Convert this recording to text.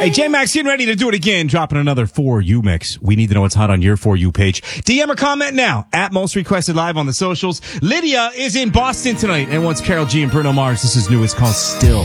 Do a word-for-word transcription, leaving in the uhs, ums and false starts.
Hey, J-Max getting ready to do it again, dropping another For You mix. We need to know what's hot on your For You page. D M or comment now at Most Requested Live on the socials. Lydia is in Boston tonight and wants Karol G and Bruno Mars. This is new. It's called Still.